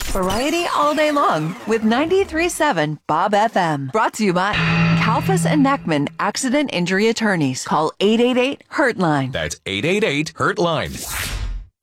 Variety all day long with 93.7 Bob FM. Brought to you by Kalfas and Neckman Accident Injury Attorneys. Call 888-HURT-LINE. That's 888-HURT-LINE.